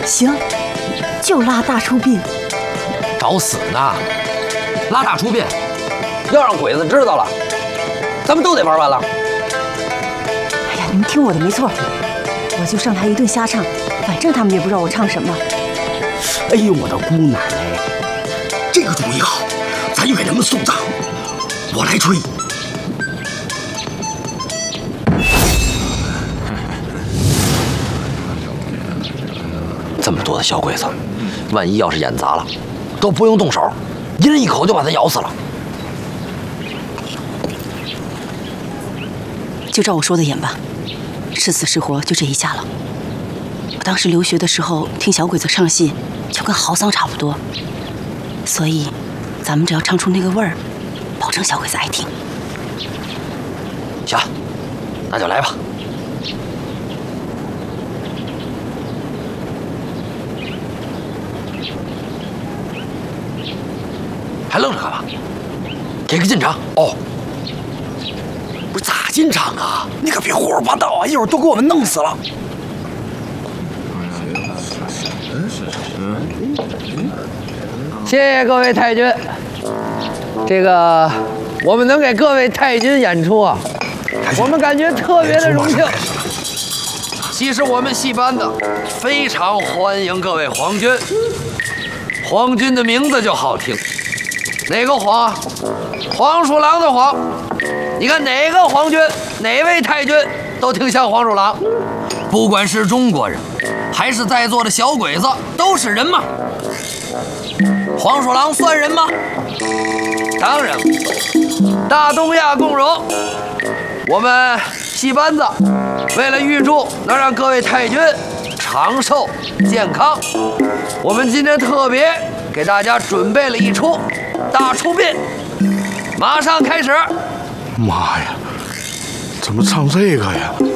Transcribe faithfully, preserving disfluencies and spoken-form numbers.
行，就拉大出殡。 找死呢！拉大出殡，要让鬼子知道了，咱们都得玩完了。 哎呀，你们听我的没错，我就上台一顿瞎唱，反正他们也不知道我唱什么。 哎呦，我的姑奶奶，这个主意好，咱就给他们送葬。我来吹。 这么多的小鬼子，万一要是演砸了，都不用动手，一人一口就把它咬死了。 就照我说的演吧，是死是活就这一下了。我当时留学的时候听小鬼子唱戏，就跟嚎丧差不多，所以咱们只要唱出那个味儿，保证小鬼子爱听。 行，那就来吧。还愣着干嘛？给个进场哦！ 不是咋进场啊？你可别胡说八道啊！一会儿都给我们弄死了。 谢谢各位太君，这个我们能给各位太君演出啊，我们感觉特别的荣幸。 其实我们戏班子非常欢迎各位皇军，皇军的名字就好听。哪个皇啊？黄鼠狼的黄。你看哪个皇军，哪位太君都挺像黄鼠狼。不管是中国人，还是在座的小鬼子，都是人嘛。黄鼠狼算人吗？当然不算。大东亚共荣，我们戏班子为了预祝能让各位太君长寿健康，我们今天特别给大家准备了一出大出殡，马上开始。 妈呀，怎么唱这个呀？